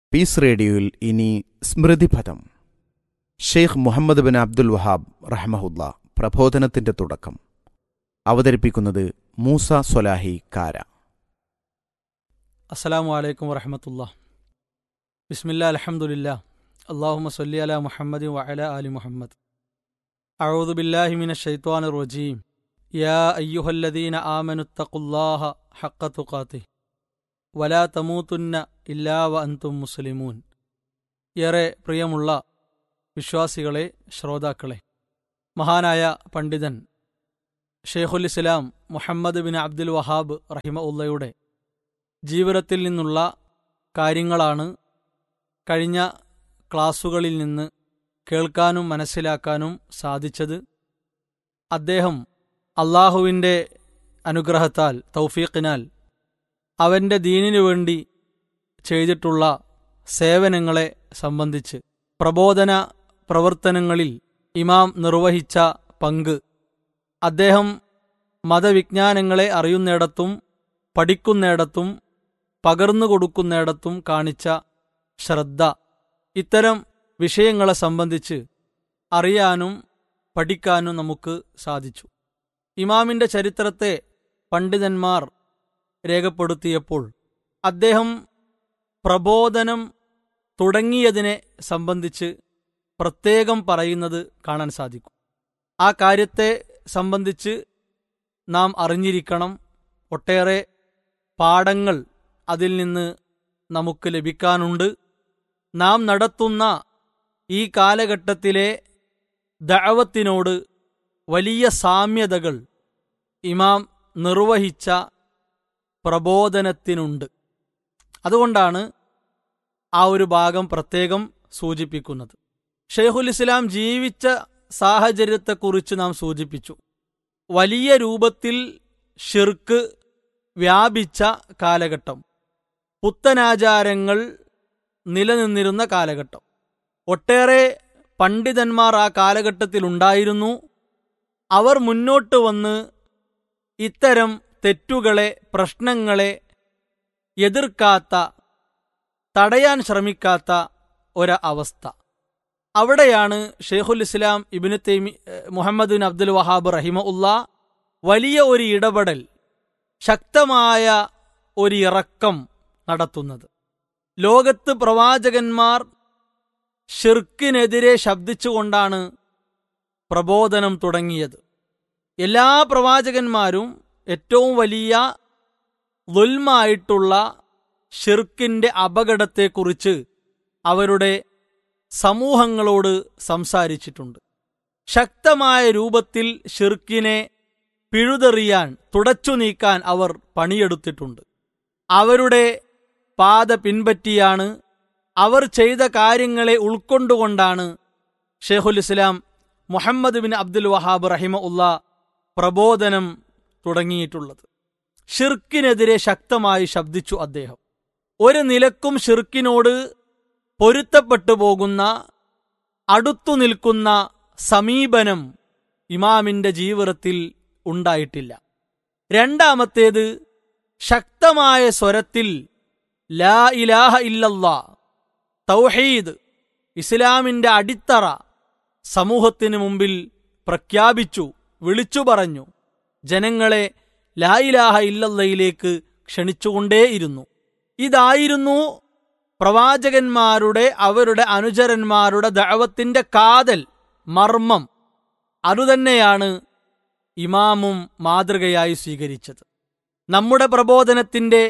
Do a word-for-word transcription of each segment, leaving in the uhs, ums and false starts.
Piece റേഡിയോയിൽ ഇനി സ്മൃതിപഥം. Sheikh Muhammad bin Abdul Wahab റഹ്മഹുല്ല പ്രബോധനത്തിന്റെ തുടക്കം. അവതരിപ്പിക്കുന്നത് മൂസ സ്വലാഹി കാര. അസ്സലാമു അലൈക്കും വറഹ്മത്തുള്ളാഹി. ബിസ്മില്ലാ അൽഹംദുലില്ലാ അല്ലാഹുമ്മ സ്വല്ലി അലാ മുഹമ്മദി വഅലാ ആലി മുഹമ്മദ്. അഊദു ബില്ലാഹി മിനശ് ശൈത്വാനിർ റജീം. യാ അയ്യുഹല്ലദീന ആമനുത്തഖുല്ലാഹ ഹഖ്ക തുഖാതിഹി വലാ തമൂതുന്ന ഇല്ലാ വഅൻതും മുസ്ലിമൂൻ. ഏറെ പ്രിയമുള്ള വിശ്വാസികളെ, ശ്രോതാക്കളെ, മഹാനായ പണ്ഡിതൻ ഷെയ്ഖുൽ ഇസ്ലാം മുഹമ്മദ് ബിൻ അബ്ദുൽ വഹാബ് റഹിമഹുല്ലയുടെ ജീവിതത്തിൽ നിന്നുള്ള കാര്യങ്ങളാണ് കഴിഞ്ഞ ക്ലാസുകളിൽ നിന്ന് കേൾക്കാനും മനസ്സിലാക്കാനും സാധിച്ചത്. അദ്ദേഹം അള്ളാഹുവിൻ്റെ അനുഗ്രഹത്താൽ, തൗഫീഖിനാൽ, അവൻ്റെ ദീനിനു വേണ്ടി ചെയ്തിട്ടുള്ള സേവനങ്ങളെ സംബന്ധിച്ച്, പ്രബോധന പ്രവർത്തനങ്ങളിൽ ഇമാം നിർവഹിച്ച പങ്ക്, അദ്ദേഹം മതവിജ്ഞാനങ്ങളെ അറിയുന്നിടത്തും പഠിക്കുന്നിടത്തും പകർന്നു കൊടുക്കുന്നിടത്തും കാണിച്ച ശ്രദ്ധ, ഇത്തരം വിഷയങ്ങളെ സംബന്ധിച്ച് അറിയാനും പഠിക്കാനും നമുക്ക് സാധിച്ചു. ഇമാമിൻ്റെ ചരിത്രത്തെ പണ്ഡിതന്മാർ രേഖപ്പെടുത്തിയപ്പോൾ അദ്ദേഹം പ്രബോധനം തുടങ്ങിയതിനെ സംബന്ധിച്ച് പ്രത്യേകം പറയുന്നത് കാണാൻ സാധിക്കും. ആ കാര്യത്തെ സംബന്ധിച്ച് നാം അറിഞ്ഞിരിക്കണം. ഒട്ടേറെ പാഠങ്ങൾ അതിൽ നിന്ന് നമുക്ക് ലഭിക്കാനുണ്ട്. നാം നടത്തുന്ന ഈ കാലഘട്ടത്തിലെ ദഅവത്തിനോട് വലിയ സാമ്യതകൾ ഇമാം നിർവഹിച്ച പ്രബോധനത്തിനുണ്ട്. അതുകൊണ്ടാണ് ആ ഒരു ഭാഗം പ്രത്യേകം സൂചിപ്പിക്കുന്നത്. ഷെയ്ഖുൽ ഇസ്ലാം ജീവിച്ച സാഹചര്യത്തെക്കുറിച്ച് നാം സൂചിപ്പിച്ചു. വലിയ രൂപത്തിൽ ഷിർക്ക് വ്യാപിച്ച കാലഘട്ടം, പുത്തനാചാരങ്ങൾ നിലനിന്നിരുന്ന കാലഘട്ടം. ഒട്ടേറെ പണ്ഡിതന്മാർ ആ കാലഘട്ടത്തിലുണ്ടായിരുന്നു. അവർ മുന്നോട്ട് വന്ന് ഇത്തരം തെറ്റുകളെ, പ്രശ്നങ്ങളെ എതിർക്കാത്ത, തടയാൻ ശ്രമിക്കാത്ത ഒരവസ്ഥ. അവിടെയാണ് ഷെയ്ഖുൽ ഇസ്ലാം ഇബ്നു തൈമി മുഹമ്മദ് ബിൻ അബ്ദുൽ വഹാബ് റഹിമഹുല്ലാ വലിയ ഒരു ഇടപെടൽ, ശക്തമായ ഒരു ഇറക്കം നടത്തുന്നത്. ലോകത്ത് പ്രവാചകന്മാർ ഷിർക്കിനെതിരെ ശബ്ദിച്ചുകൊണ്ടാണ് പ്രബോധനം തുടങ്ങിയത്. എല്ലാ പ്രവാചകന്മാരും ഏറ്റവും വലിയ ദുൽമായിട്ടുള്ള ഷിർക്കിന്റെ അപകടത്തെക്കുറിച്ച് അവരുടെ സമൂഹങ്ങളോട് സംസാരിച്ചിട്ടുണ്ട്. ശക്തമായ രൂപത്തിൽ ഷിർക്കിനെ പിഴുതെറിയാൻ, തുടച്ചു നീക്കാൻ അവർ പണിയെടുത്തിട്ടുണ്ട്. അവരുടെ പാത പിൻപറ്റിയാണ്, അവർ ചെയ്ത കാര്യങ്ങളെ ഉൾക്കൊണ്ടുകൊണ്ടാണ് ഷെയ്ഖുൽ ഇസ്ലാം മുഹമ്മദ് ബിൻ അബ്ദുൽ വഹാബ് റഹിമഹുല്ലാ പ്രബോധനം തുടങ്ങിയിട്ടുള്ളത്. ഷിർക്കിനെതിരെ ശക്തമായി ശബ്ദിച്ചു അദ്ദേഹം. ഒരു നിലക്കും ഷിർക്കിനോട് പൊരുത്തപ്പെട്ടു പോകുന്ന, അടുത്തു നിൽക്കുന്ന സമീപനം ഇമാമിന്റെ ജീവിതത്തിൽ ഉണ്ടായിട്ടില്ല. രണ്ടാമത്തേത്, ശക്തമായ സ്വരത്തിൽ ലാ ഇലാഹ ഇല്ലല്ലാ, തൗഹീദ്, ഇസ്ലാമിന്റെ അടിത്തറ സമൂഹത്തിന് മുമ്പിൽ പ്രഖ്യാപിച്ചു, വിളിച്ചു പറഞ്ഞു. ജനങ്ങളെ ലാ ഇലാഹ ഇല്ലല്ലയിലേക്ക് ക്ഷണിച്ചുകൊണ്ടേയിരുന്നു. ഇതായിരുന്നു പ്രവാചകന്മാരുടെ, അവരുടെ അനുചരന്മാരുടെ ദഅവത്തിന്റെ കാതൽ, മർമ്മം. അതുതന്നെയാണ് ഇമാമും മാതൃകയായി സ്വീകരിച്ചത്. നമ്മുടെ പ്രബോധനത്തിന്റെ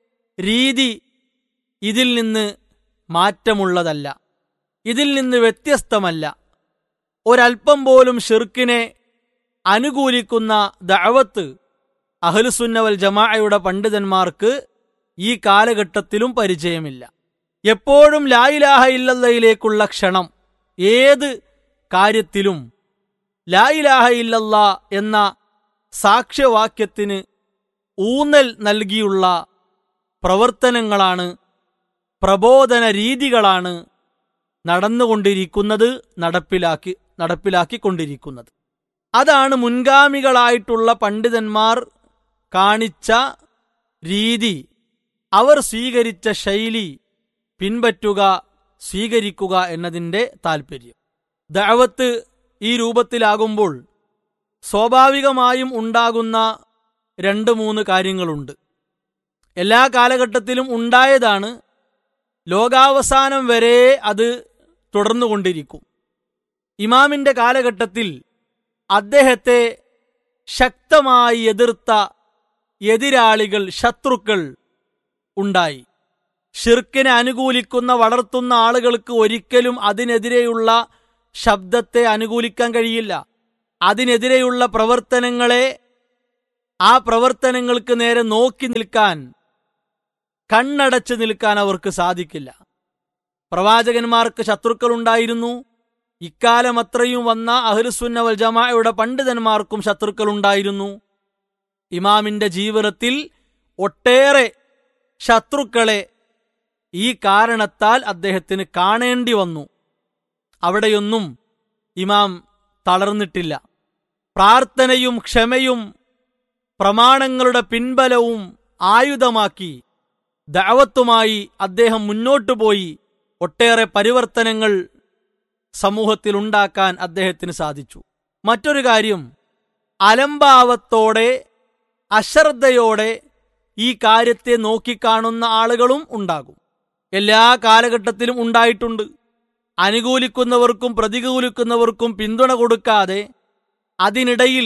രീതി ഇതിൽ നിന്ന് മാറ്റമുള്ളതല്ല, ഇതിൽ നിന്ന് വ്യത്യസ്തമല്ല. ഒരൽപ്പം പോലും ഷിർക്കിനെ അനുകൂലിക്കുന്ന ദഅവത്ത് അഹ്ലുസുന്ന വൽ ജമാഅയുടെ പണ്ഡിതന്മാർക്ക് ഈ കാലഘട്ടത്തിലും പരിചയമില്ല. എപ്പോഴും ലാ ഇലാഹ ഇല്ലല്ലയിലേക്കുള്ള ക്ഷണം, ഏത് കാര്യത്തിലും ലാ ഇലാഹ ഇല്ലല്ലാ എന്ന സാക്ഷ്യവാക്യത്തിന് ഊന്നൽ നൽകിയുള്ള പ്രവർത്തനങ്ങളാണ്, പ്രബോധന രീതികളാണ് നടന്നുകൊണ്ടിരിക്കുന്നത്, നടപ്പിലാക്കി നടപ്പിലാക്കിക്കൊണ്ടിരിക്കുന്നത്. അതാണ് മുൻഗാമികളായിട്ടുള്ള പണ്ഡിതന്മാർ കാണിച്ച രീതി, അവർ സ്വീകരിച്ച ശൈലി, പിൻപറ്റുക, സ്വീകരിക്കുക എന്നതിൻ്റെ താൽപ്പര്യം. ദഅവത്ത് ഈ രൂപത്തിലാകുമ്പോൾ സ്വാഭാവികമായും ഉണ്ടാകുന്ന രണ്ട് മൂന്ന് കാര്യങ്ങളുണ്ട്. എല്ലാ കാലഘട്ടത്തിലും ഉണ്ടായതാണ്. ലോകാവസാനം വരെ അത് തുടർന്നുകൊണ്ടിരിക്കും. ഇമാമിന്റെ കാലഘട്ടത്തിൽ അദ്ദേഹത്തെ ശക്തമായി എതിർത്ത എതിരാളികൾ, ശത്രുക്കൾ ഉണ്ടായി. ഷിർക്കിനെ അനുകൂലിക്കുന്ന, വളർത്തുന്ന ആളുകൾക്ക് ഒരിക്കലും അതിനെതിരെയുള്ള ശബ്ദത്തെ അനുകൂലിക്കാൻ കഴിയില്ല. അതിനെതിരെയുള്ള പ്രവർത്തനങ്ങളെ, ആ പ്രവർത്തനങ്ങൾക്ക് നേരെ നോക്കി നിൽക്കാൻ, കണ്ണടച്ചു നിൽക്കാൻ അവർക്ക് സാധിക്കില്ല. പ്രവാചകന്മാർക്ക് ശത്രുക്കളുണ്ടായിരുന്നു. ഇക്കാലം അത്രയും വന്ന അഹ്ലുസുന്ന വൽ ജമാഅയുടെ പണ്ഡിതന്മാർക്കും ശത്രുക്കളുണ്ടായിരുന്നു. ഇമാമിന്റെ ജീവിതത്തിൽ ഒട്ടേറെ ശത്രുക്കളെ ഈ കാരണത്താൽ അദ്ദേഹത്തിന് കാണേണ്ടി വന്നു. അവിടെയൊന്നും ഇമാം തളർന്നിട്ടില്ല. പ്രാർത്ഥനയും ക്ഷമയും പ്രമാണങ്ങളുടെ പിൻബലവും ആയുധമാക്കി ദഅവത്തുമായി അദ്ദേഹം മുന്നോട്ടു പോയി. ഒട്ടേറെ പരിവർത്തനങ്ങൾ സമൂഹത്തിൽ ഉണ്ടാക്കാൻ അദ്ദേഹത്തിന് സാധിച്ചു. മറ്റൊരു കാര്യം, അലംഭാവത്തോടെ, അശ്രദ്ധയോടെ ഈ കാര്യത്തെ നോക്കിക്കാണുന്ന ആളുകളും ഉണ്ടാകും. എല്ലാ കാലഘട്ടത്തിലും ഉണ്ടായിട്ടുണ്ട്. അനുകൂലിക്കുന്നവർക്കും പ്രതികൂലിക്കുന്നവർക്കും പിന്തുണ കൊടുക്കാതെ അതിനിടയിൽ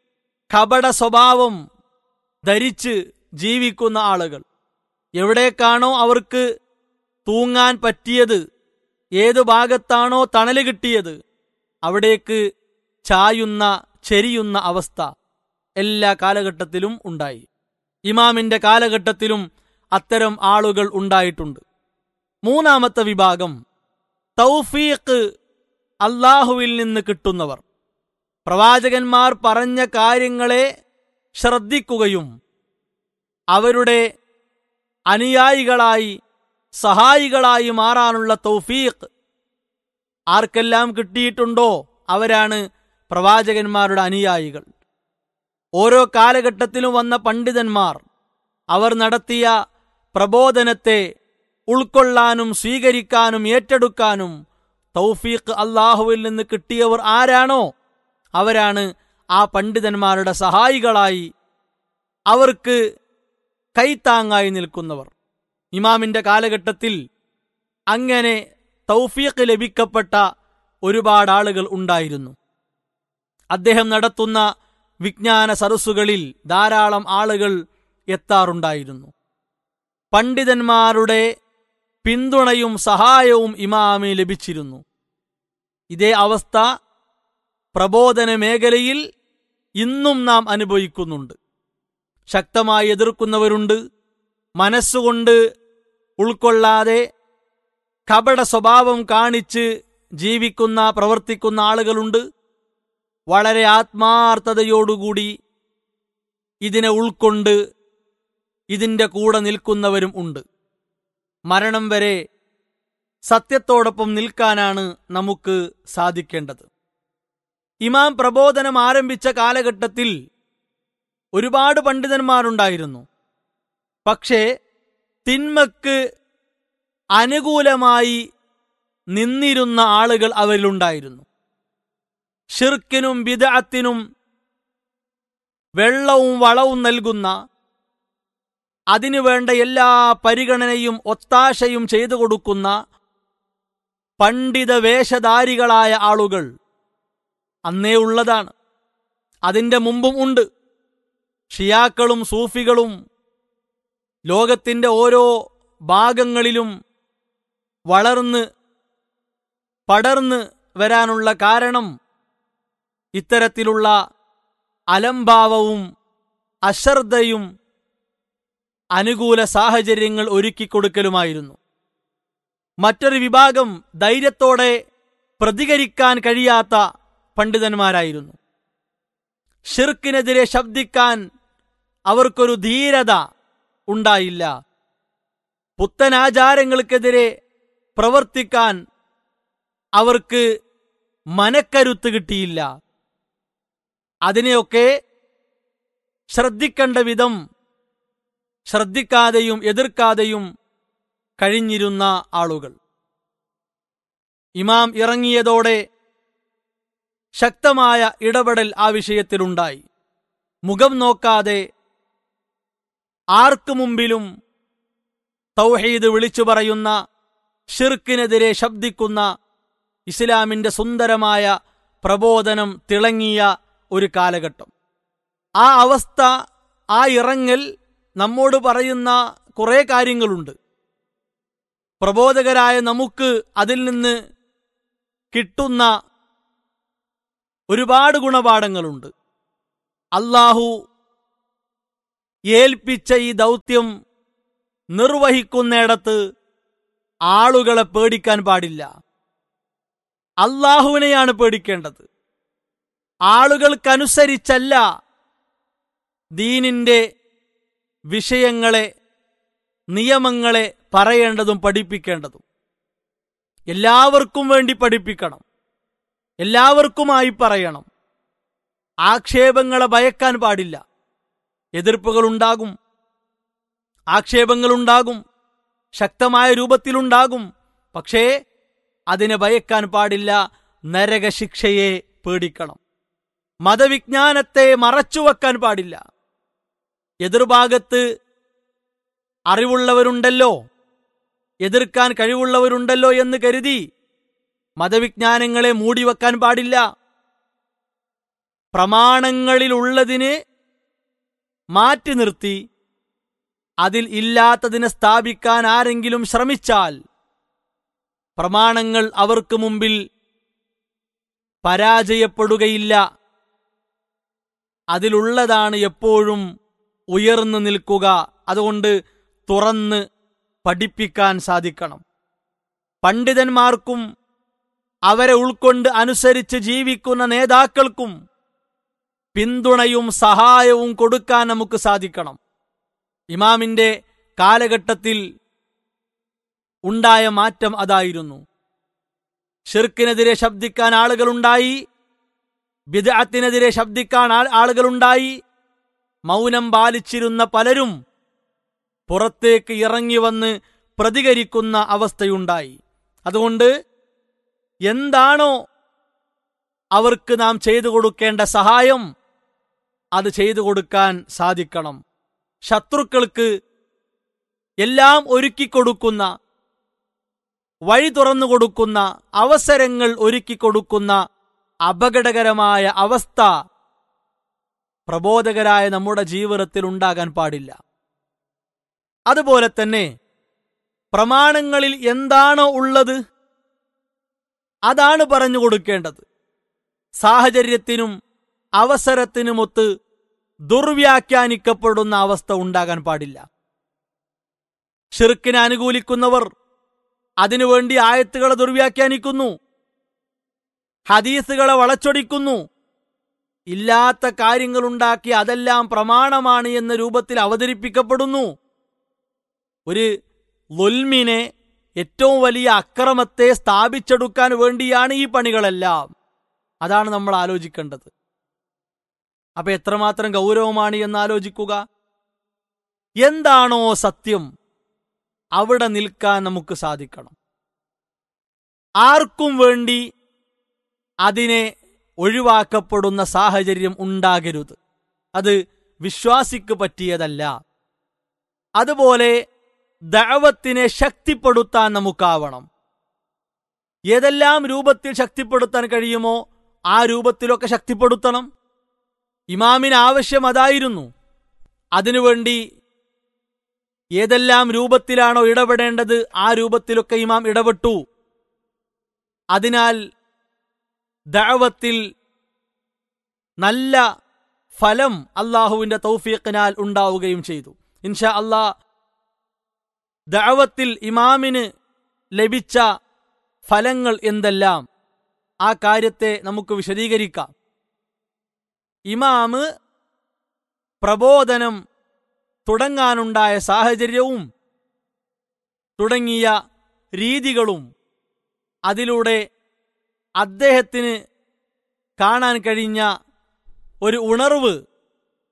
കപട സ്വഭാവം ധരിച്ച് ജീവിക്കുന്ന ആളുകൾ. എവിടേക്കാണോ അവർക്ക് തൂങ്ങാൻ പറ്റിയത്, ഏതു ഭാഗത്താണോ തണല് കിട്ടിയത്, അവിടേക്ക് ചായുന്ന, ചെരിയുന്ന അവസ്ഥ എല്ലാ കാലഘട്ടത്തിലും ഉണ്ടായി. ഇമാമിന്റെ കാലഘട്ടത്തിലും അത്തരം ആളുകൾ ഉണ്ടായിട്ടുണ്ട്. മൂന്നാമത്തെ വിഭാഗം, തൗഫീഖ് അല്ലാഹുവിൽ നിന്ന് കിട്ടുന്നവർ. പ്രവാചകന്മാർ പറഞ്ഞ കാര്യങ്ങളെ ശ്രദ്ധിക്കുകയും അവരുടെ അനുയായികളായി, സഹായികളായി മാറാനുള്ള തൗഫീഖ് ആർക്കെല്ലാം കിട്ടിയിട്ടുണ്ടോ അവരാണ് പ്രവാചകന്മാരുടെ അനുയായികൾ. ഓരോ കാലഘട്ടത്തിലും വന്ന പണ്ഡിതന്മാർ അവർ നടത്തിയ പ്രബോധനത്തെ ഉൾക്കൊള്ളാനും സ്വീകരിക്കാനും ഏറ്റെടുക്കാനും തൗഫീഖ് അല്ലാഹുവിൽ നിന്ന് കിട്ടിയവർ ആരാണോ അവരാണ് ആ പണ്ഡിതന്മാരുടെ സഹായികളായി, അവർക്ക് കൈത്താങ്ങായി നിൽക്കുന്നവർ. ഇമാമിന്റെ കാലഘട്ടത്തിൽ അങ്ങനെ തൗഫീഖ് ലഭിക്കപ്പെട്ട ഒരുപാട് ആളുകൾ ഉണ്ടായിരുന്നു. അദ്ദേഹം നടത്തുന്ന വിജ്ഞാന സദസ്സുകളിൽ ധാരാളം ആളുകൾ എത്താറുണ്ടായിരുന്നു. പണ്ഡിതന്മാരുടെ പിന്തുണയും സഹായവും ഇമാമിന് ലഭിച്ചിരുന്നു. ഇതേ അവസ്ഥ പ്രബോധന മേഖലയിൽ ഇന്നും നാം അനുഭവിക്കുന്നുണ്ട്. ശക്തമായി എതിർക്കുന്നവരുണ്ട്. മനസ്സുകൊണ്ട് ഉൾക്കൊള്ളാതെ കപട സ്വഭാവം കാണിച്ച് ജീവിക്കുന്ന, പ്രവർത്തിക്കുന്ന ആളുകളുണ്ട്. വളരെ ആത്മാർത്ഥതയോടുകൂടി ഇതിനെ ഉൾക്കൊണ്ട് ഇതിന്റെ കൂടെ നിൽക്കുന്നവരും ഉണ്ട്. മരണം വരെ സത്യത്തോടൊപ്പം നിൽക്കാനാണ് നമുക്ക് സാധിക്കേണ്ടത്. ഇമാം പ്രബോധനം ആരംഭിച്ച കാലഘട്ടത്തിൽ ഒരുപാട് പണ്ഡിതന്മാരുണ്ടായിരുന്നു. പക്ഷേ തിന്മക്ക് അനുകൂലമായി നിന്നിരുന്ന ആളുകൾ അവരിലുണ്ടായിരുന്നു. ഷിർക്കിനും ബിദ്അത്തിനും വെള്ളവും വളവും നൽകുന്ന, അതിനുവേണ്ട എല്ലാ പരിഗണനയും ഒത്താശയും ചെയ്തു കൊടുക്കുന്ന പണ്ഡിത വേഷധാരികളായ ആളുകൾ അന്നേ ഉള്ളതാണ്. അതിന്റെ മുമ്പും ഉണ്ട്. ഷിയാക്കളും സൂഫികളും ലോകത്തിന്റെ ഓരോ ഭാഗങ്ങളിലും വളർന്ന് പടർന്ന് വരാനുള്ള കാരണം ഇത്തരത്തിലുള്ള അലംഭാവവും അശ്രദ്ധയും അനുകൂല സാഹചര്യങ്ങൾ ഒരുക്കിക്കൊടുക്കലുമായിരുന്നു. മറ്റൊരു വിഭാഗം ധൈര്യത്തോടെ പ്രതികരിക്കാൻ കഴിയാത്ത പണ്ഡിതന്മാരായിരുന്നു. ഷിർക്കിനെതിരെ ശബ്ദിക്കാൻ അവർക്കൊരു ധീരത ഉണ്ടായില്ല. പുത്തനാചാരങ്ങൾക്കെതിരെ പ്രവർത്തിക്കാൻ അവർക്ക് മനക്കരുത്ത് കിട്ടിയില്ല. അതിനെയൊക്കെ ശ്രദ്ധിക്കേണ്ട വിധം ശ്രദ്ധിക്കാതെയും എതിർക്കാതെയും കഴിഞ്ഞിരുന്ന ആളുകൾ. ഇമാം ഇറങ്ങിയതോടെ ശക്തമായ ഇടപെടൽ ആ വിഷയത്തിലുണ്ടായി. മുഖം നോക്കാതെ ആർക്കു മുമ്പിലും തൗഹീദ് വിളിച്ചു പറയുന്ന, ശിർക്കിനെതിരെ ശബ്ദിക്കുന്ന, ഇസ്ലാമിന്റെ സുന്ദരമായ പ്രബോധനം തിളങ്ങിയ ഒരു കാലഘട്ടം. ആ അവസ്ഥ, ആ ഇറങ്ങൽ നമ്മോട് പറയുന്ന കുറെ കാര്യങ്ങളുണ്ട്. പ്രബോധകരായ നമുക്ക് അതിൽ നിന്ന് കിട്ടുന്ന ഒരുപാട് ഗുണപാഠങ്ങളുണ്ട്. അല്ലാഹു ഏൽപ്പിച്ച ഈ ദൗത്യം നിർവഹിക്കുന്നിടത്ത് ആളുകളെ പേടിക്കാൻ പാടില്ല. അല്ലാഹുവിനെയാണ് പേടിക്കേണ്ടത്. ആളുകൾക്കനുസരിച്ചല്ല ദീനിന്റെ വിഷയങ്ങളെ, നിയമങ്ങളെ പറയേണ്ടതും പഠിപ്പിക്കേണ്ടതും. എല്ലാവർക്കും വേണ്ടി പഠിപ്പിക്കണം, എല്ലാവർക്കുമായി പറയണം. ആക്ഷേപങ്ങളെ ഭയക്കാൻ പാടില്ല. എതിർപ്പുകളുണ്ടാകും, ആക്ഷേപങ്ങളുണ്ടാകും, ശക്തമായ രൂപത്തിലുണ്ടാകും. പക്ഷേ അതിനെ ഭയക്കാൻ പാടില്ല. നരകശിക്ഷയെ പേടിക്കണം. മതവിജ്ഞാനത്തെ മറച്ചുവെക്കാൻ പാടില്ല. എതിർഭാഗത്ത് അറിവുള്ളവരുണ്ടല്ലോ, എതിർക്കാൻ കഴിവുള്ളവരുണ്ടല്ലോ എന്ന് കരുതി മതവിജ്ഞാനങ്ങളെ മൂടിവെക്കാൻ പാടില്ല. പ്രമാണങ്ങളിലുള്ളതിനെ മാറ്റി നിർത്തി അതിൽ ഇല്ലാത്തതിനെ സ്ഥാപിക്കാൻ ആരെങ്കിലും ശ്രമിച്ചാൽ പ്രമാണങ്ങൾ അവർക്ക് മുമ്പിൽ പരാജയപ്പെടുകയില്ല. അതിലുള്ളതാണ് എപ്പോഴും ഉയർന്നു നിൽക്കുക. അതുകൊണ്ട് തുറന്ന് പഠിപ്പിക്കാൻ സാധിക്കണം. പണ്ഡിതന്മാർക്കും അവരെ ഉൾക്കൊണ്ട് അനുസരിച്ച് ജീവിക്കുന്ന നേതാക്കൾക്കും പിന്തുണയും സഹായവും കൊടുക്കാൻ നമുക്ക് സാധിക്കണം. ഇമാമിന്റെ കാലഘട്ടത്തിൽ ഉണ്ടായ മാറ്റം അതായിരുന്നു. ഷിർക്കിനെതിരെ ശബ്ദിക്കാൻ ആളുകളുണ്ടായി, ബിദ്അത്തിനെതിരെ ശബ്ദിക്കാൻ ആളുകളുണ്ടായി. മൗനം പാലിച്ചിരുന്ന പലരും പുറത്തേക്ക് ഇറങ്ങി വന്ന് പ്രതികരിക്കുന്ന അവസ്ഥയുണ്ടായി. അതുകൊണ്ട് എന്താണോ അവർക്ക് നാം ചെയ്തു കൊടുക്കേണ്ട സഹായം അത് ചെയ്തു കൊടുക്കാൻ സാധിക്കണം. ശത്രുക്കൾക്ക് എല്ലാം ഒരുക്കിക്കൊടുക്കുന്ന, വഴി തുറന്നു കൊടുക്കുന്ന, അവസരങ്ങൾ ഒരുക്കിക്കൊടുക്കുന്ന അപകടകരമായ അവസ്ഥ പ്രബോധകരായ നമ്മുടെ ജീവിതത്തിൽ ഉണ്ടാകാൻ പാടില്ല. അതുപോലെ തന്നെ പ്രമാണങ്ങളിൽ എന്താണോ ഉള്ളത് അതാണ് പറഞ്ഞു കൊടുക്കേണ്ടത്. സാഹചര്യത്തിനും അവസരത്തിനുമൊത്ത് ദുർവ്യാഖ്യാനിക്കപ്പെടുന്ന അവസ്ഥ ഉണ്ടാകാൻ പാടില്ല. ഷിർക്കിനെ അനുകൂലിക്കുന്നവർ അതിനുവേണ്ടി ആയത്തുകളെ ദുർവ്യാഖ്യാനിക്കുന്നു, ഹദീസുകളെ വളച്ചൊടിക്കുന്നു, ഇല്ലാത്ത കാര്യങ്ങളുണ്ടാക്കി അതെല്ലാം പ്രമാണമാണ് എന്ന രൂപത്തിൽ അവതരിപ്പിക്കപ്പെടുന്നു. ഒരു ളുൽമിനെ, ഏറ്റവും വലിയ അക്രമത്തെ സ്ഥാപിച്ചെടുക്കാൻ വേണ്ടിയാണ് ഈ പണികളെല്ലാം. അതാണ് നമ്മൾ ആലോചിക്കേണ്ടത്. അപ്പൊ എത്രമാത്രം ഗൗരവമാണ് എന്ന് ആലോചിക്കുക. എന്താണോ സത്യം അവിടെ നിൽക്കാൻ നമുക്ക് സാധിക്കണം. ആർക്കും വേണ്ടി അതിനെ ഒഴിവാക്കപ്പെടുന്ന സാഹചര്യം ഉണ്ടാകരുത്. അത് വിശ്വാസിക്ക് പറ്റിയതല്ല. അതുപോലെ ദഅവത്തിനെ ശക്തിപ്പെടുത്താൻ നമുക്കാവണം. ഏതെല്ലാം രൂപത്തിൽ ശക്തിപ്പെടുത്താൻ കഴിയുമോ ആ രൂപത്തിലൊക്കെ ശക്തിപ്പെടുത്തണം. ഇമാമിന് ആവശ്യം അതായിരുന്നു. അതിനുവേണ്ടി ഏതെല്ലാം രൂപത്തിലാണോ ഇടപെടേണ്ടത് ആ രൂപത്തിലൊക്കെ ഇമാം ഇടപെട്ടു. അതിനാൽ ദഅവത്തിൽ നല്ല ഫലം അല്ലാഹുവിന്റെ തൗഫീഖിനാൽ ഉണ്ടാവുകയും ചെയ്തു. ഇൻഷാ അല്ലാഹ് ദഅവത്തിൽ ഇമാമിന് ലഭിച്ച ഫലങ്ങൾ എന്തെല്ലാം, ആ കാര്യത്തെ നമുക്ക് വിശദീകരിക്കാം. ഇമാമ് പ്രബോധനം തുടങ്ങാനുണ്ടായ സാഹചര്യവും തുടങ്ങിയ രീതികളും അതിലൂടെ അദ്ദേഹത്തിന് കാണാൻ കഴിഞ്ഞ ഒരു ഉണർവ്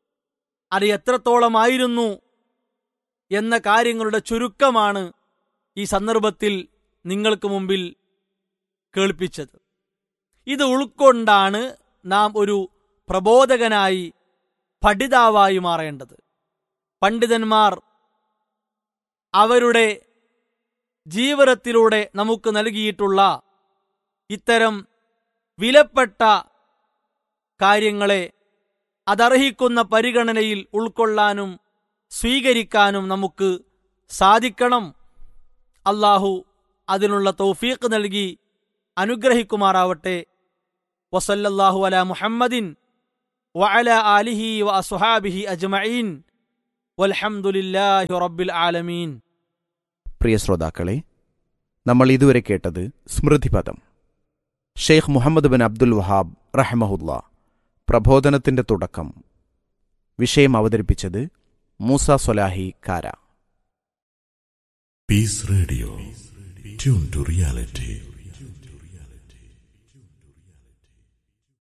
അത് എത്രത്തോളമായിരുന്നു എന്ന കാര്യങ്ങളുടെ ചുരുക്കമാണ് ഈ സന്ദർഭത്തിൽ നിങ്ങൾക്ക് മുമ്പിൽ കേൾപ്പിച്ചത്. ഇത് ഉൾക്കൊണ്ടാണ് നാം ഒരു പ്രബോധകനായി പഠിതാവായി മാറേണ്ടത്. പണ്ഡിതന്മാർ അവരുടെ ജീവിതത്തിലൂടെ നമുക്ക് നൽകിയിട്ടുള്ള ഇത്തരം വിലപ്പെട്ട കാര്യങ്ങളെ അതർഹിക്കുന്ന പരിഗണനയിൽ ഉൾക്കൊള്ളാനും സ്വീകരിക്കാനും നമുക്ക് സാധിക്കണം. അല്ലാഹു അതിനുള്ള തൗഫീഖ് നൽകി അനുഗ്രഹിക്കുമാറാവട്ടെ. വസല്ലല്ലാഹു അലാ മുഹമ്മദിൻ വഅലാ ആലിഹി വഅസ്ഹാബിഹി അജ്മഈൻ വൽഹംദുലില്ലാഹി റബ്ബിൽ ആലമീൻ. പ്രിയ ശ്രോതാക്കളെ, നമ്മൾ ഇതുവരെ കേട്ടത് സ്മൃതിപദം. ഷെയ്ഖ് മുഹമ്മദ് ബിൻ അബ്ദുൽ വഹാബ് റഹ്മഹുല്ലാ പ്രബോധനത്തിന്റെ തുടക്കം. വിഷയം അവതരിപ്പിച്ചത് മൂസ സ്വലാഹി കാര. Piece radio, tune to reality.